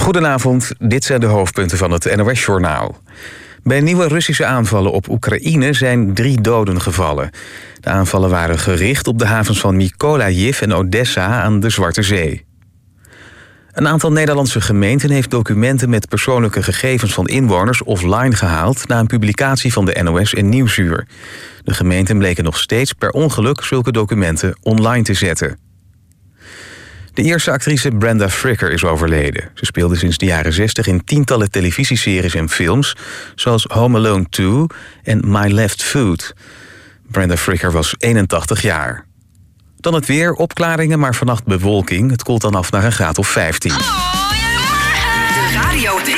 Goedenavond, dit zijn de hoofdpunten van het NOS-journaal. Bij nieuwe Russische aanvallen op Oekraïne zijn 3 doden gevallen. De aanvallen waren gericht op de havens van Mykolajiv en Odessa aan de Zwarte Zee. Een aantal Nederlandse gemeenten heeft documenten met persoonlijke gegevens van inwoners offline gehaald na een publicatie van de NOS en Nieuwsuur. De gemeenten bleken nog steeds per ongeluk zulke documenten online te zetten. De Ierse actrice Brenda Fricker is overleden. Ze speelde sinds de jaren 60 in tientallen televisieseries en films, zoals Home Alone 2 en My Left Foot. Brenda Fricker was 81 jaar. Dan het weer, opklaringen, maar vannacht bewolking. Het koelt dan af naar een graad of 15. De